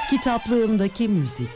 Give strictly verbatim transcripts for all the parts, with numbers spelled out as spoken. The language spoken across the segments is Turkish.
Kitaplığımdaki müzik.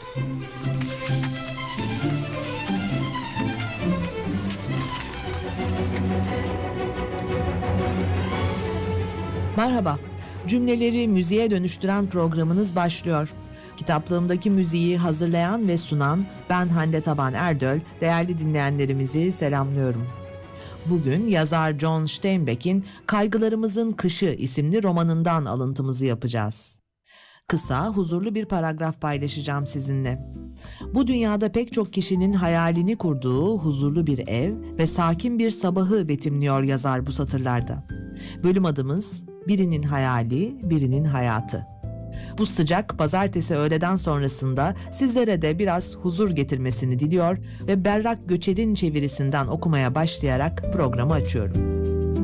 Merhaba, cümleleri müziğe dönüştüren programınız başlıyor. Kitaplığımdaki müziği hazırlayan ve sunan ben Hande Taban Erdöl, değerli dinleyenlerimizi selamlıyorum. Bugün yazar John Steinbeck'in Kaygılarımızın Kışı isimli romanından alıntımızı yapacağız. Kısa, huzurlu bir paragraf paylaşacağım sizinle. Bu dünyada pek çok kişinin hayalini kurduğu huzurlu bir ev ve sakin bir sabahı betimliyor yazar bu satırlarda. Bölüm adımız birinin hayali, birinin hayatı. Bu sıcak pazartesi öğleden sonrasında sizlere de biraz huzur getirmesini diliyor ve Berrak Göçer'in çevirisinden okumaya başlayarak programı açıyorum.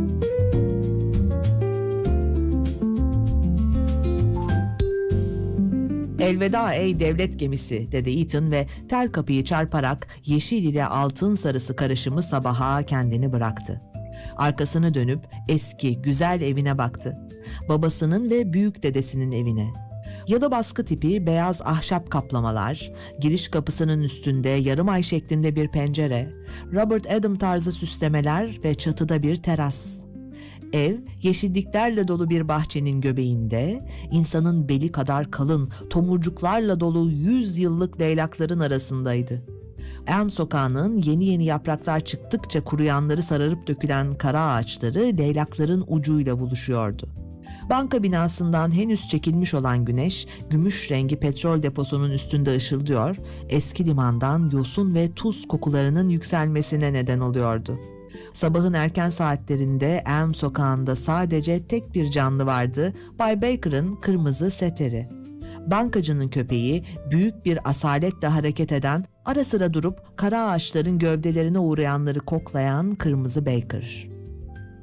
Elveda ey devlet gemisi, dedi Ethan ve tel kapıyı çarparak yeşil ile altın sarısı karışımı sabaha kendini bıraktı. Arkasını dönüp eski, güzel evine baktı. Babasının ve büyük dedesinin evine. Yalı baskı tipi beyaz ahşap kaplamalar, giriş kapısının üstünde yarım ay şeklinde bir pencere, Robert Adam tarzı süslemeler ve çatıda bir teras. Ev, yeşilliklerle dolu bir bahçenin göbeğinde, insanın beli kadar kalın, tomurcuklarla dolu yüz yıllık leylakların arasındaydı. Elm sokağının yeni yeni yapraklar çıktıkça kuruyanları sararıp dökülen kara ağaçları leylakların ucuyla buluşuyordu. Banka binasından henüz çekilmiş olan güneş, gümüş rengi petrol deposunun üstünde ışıldıyor, eski limandan yosun ve tuz kokularının yükselmesine neden oluyordu. Sabahın erken saatlerinde Elm sokağında sadece tek bir canlı vardı, Bay Baker'ın kırmızı seteri. Bankacının köpeği büyük bir asaletle hareket eden, ara sıra durup kara ağaçların gövdelerine uğrayanları koklayan kırmızı Baker.